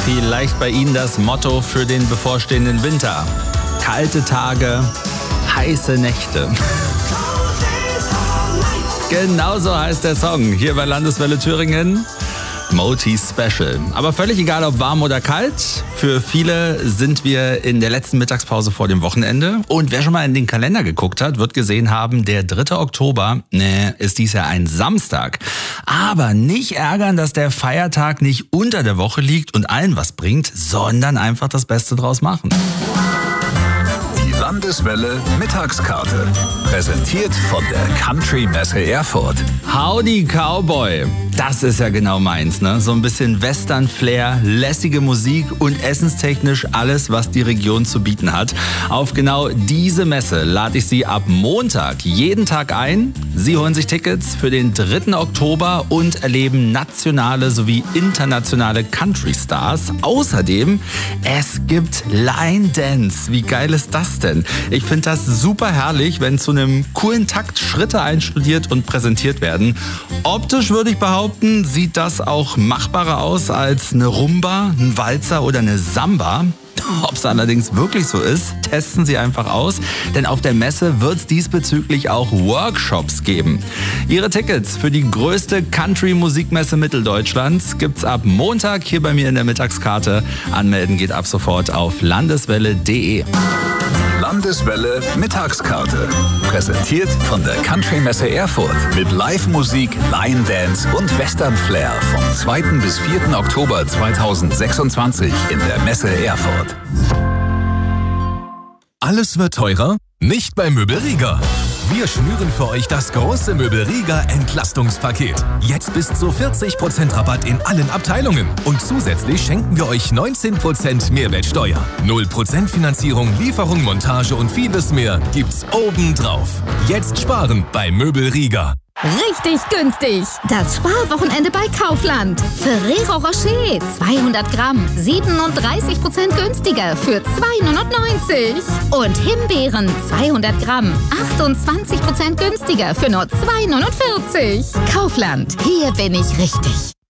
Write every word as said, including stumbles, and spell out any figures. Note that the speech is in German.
Vielleicht bei Ihnen das Motto für den bevorstehenden Winter. Kalte Tage, heiße Nächte. Genauso heißt der Song hier bei Landeswelle Thüringen. Moti Special. Aber völlig egal, ob warm oder kalt. Für viele sind wir in der letzten Mittagspause vor dem Wochenende. Und wer schon mal in den Kalender geguckt hat, wird gesehen haben, der dritte Oktober ne, ist dies Jahr ein Samstag. Aber nicht ärgern, dass der Feiertag nicht unter der Woche liegt und allen was bringt, sondern einfach das Beste draus machen. Landeswelle Mittagskarte. Präsentiert von der Country Messe Erfurt. Howdy Cowboy. Das ist ja genau meins, ne? So ein bisschen Western-Flair, lässige Musik und essenstechnisch alles, was die Region zu bieten hat. Auf genau diese Messe lade ich Sie ab Montag jeden Tag ein. Sie holen sich Tickets für den dritten Oktober und erleben nationale sowie internationale Country-Stars. Außerdem, es gibt Line Dance. Wie geil ist das denn? Ich finde das super herrlich, wenn zu einem coolen Takt Schritte einstudiert und präsentiert werden. Optisch würde ich behaupten, sieht das auch machbarer aus als eine Rumba, ein Walzer oder eine Samba. Ob es allerdings wirklich so ist, testen Sie einfach aus, denn auf der Messe wird es diesbezüglich auch Workshops geben. Ihre Tickets für die größte Country-Musikmesse Mitteldeutschlands gibt's ab Montag hier bei mir in der Mittagskarte. Anmelden geht ab sofort auf landeswelle punkt de. Landeswelle Mittagskarte. Präsentiert von der Country Messe Erfurt. Mit Live-Musik, Line Dance und Western Flair vom zweiten bis vierten Oktober zweitausendsechsundzwanzig in der Messe Erfurt. Alles wird teurer? Nicht bei Möbel Rieger. Wir schnüren für euch das große Möbel Rieger Entlastungspaket. Jetzt bis zu vierzig Prozent Rabatt in allen Abteilungen. Und zusätzlich schenken wir euch neunzehn Prozent Mehrwertsteuer. null Prozent Finanzierung, Lieferung, Montage und vieles mehr gibt's obendrauf. Jetzt sparen bei Möbel Rieger. Richtig günstig! Das Sparwochenende bei Kaufland. Ferrero Rocher zweihundert Gramm, siebenunddreißig Prozent günstiger für zwei neunundneunzig. Und Himbeeren zweihundert Gramm, achtundzwanzig Prozent günstiger für nur zwei neunundvierzig. Kaufland, hier bin ich richtig.